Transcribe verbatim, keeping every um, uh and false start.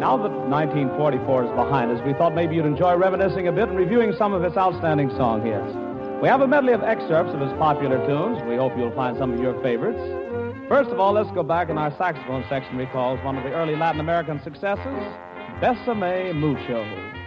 Now that nineteen forty-four is behind us, we thought maybe you'd enjoy reminiscing a bit and reviewing some of its outstanding song hits. We have a medley of excerpts of his popular tunes. We hope you'll find some of your favorites. First of all, let's go back in our saxophone section recalls one of the early Latin American successes, Bésame Mucho.